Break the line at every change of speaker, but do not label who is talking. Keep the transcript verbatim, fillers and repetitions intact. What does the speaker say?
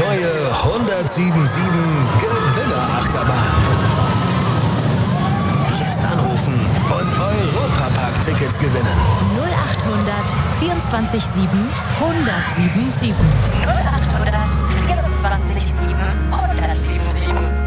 neue hundertsiebenundsiebzig Gewinner-Achterbahn. Jetzt anrufen und Europapark-Tickets gewinnen.
null achthundert vierundzwanzig sieben hundertsiebenundsiebzig.
null achthundert vierundzwanzig sieben hundertsiebenundsiebzig.